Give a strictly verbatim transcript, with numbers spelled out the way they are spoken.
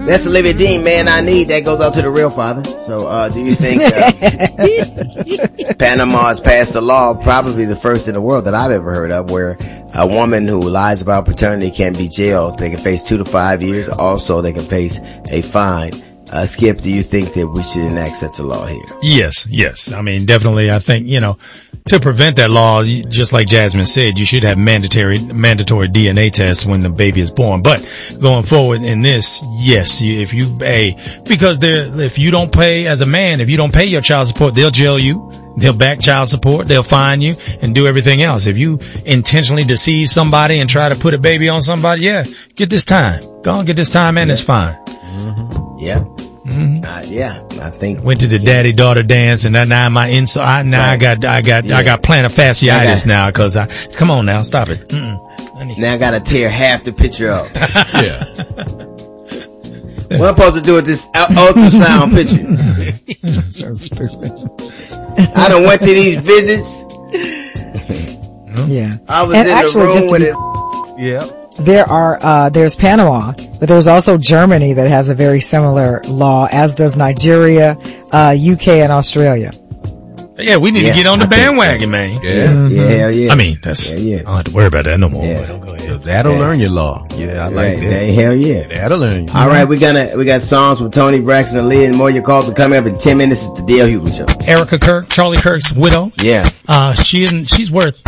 That's Olivia Dean, Man I Need. That goes out to the real father. So, uh, do you think, uh, Panama has passed a law, probably the first in the world that I've ever heard of, where a woman who lies about paternity can be jailed. They can face two to five years. Also, they can face a fine. Uh, Skip, do you think that we should enact such a law here? Yes, yes. I mean, definitely. I think, you know, to prevent that law, just like Jasmine said, you should have mandatory, mandatory D N A tests when the baby is born. But going forward in this, yes, you, if you pay, because there, if you don't pay as a man, if you don't pay your child support, they'll jail you. They'll back child support. They'll fine you and do everything else. If you intentionally deceive somebody and try to put a baby on somebody, yeah, get this time. Go on, get this time and yeah. It's fine. Mm-hmm. Yeah. Mm-hmm. Uh, yeah, I think went to the yeah. daddy daughter dance, and now my inside now right. I got I got yeah. I got plantar fasciitis now because I come on now stop it. I now I got to tear half the picture up. Yeah. What I'm supposed to do with this ultrasound picture? So stupid. I done went to these visits. Yeah. I was and in actually, the room just with be- it. Yeah. There are, uh, there's Panama, but there's also Germany that has a very similar law, as does Nigeria, uh, U K and Australia. Yeah, we need yeah, to get on the I bandwagon, man. Yeah. Mm-hmm. Yeah, hell yeah. I mean, that's, yeah, yeah. I don't have to worry about that no more. Yeah. Go ahead. That'll yeah. learn your law. Yeah, I like right. that. that. Hell yeah. That'll learn you. All right, we got we got songs from Tony Braxton and Leah and more. Your calls are coming up in ten minutes. It's the Dale Hughley Show. Erica Kirk, Charlie Kirk's widow. Yeah. Uh, she isn't, she's worth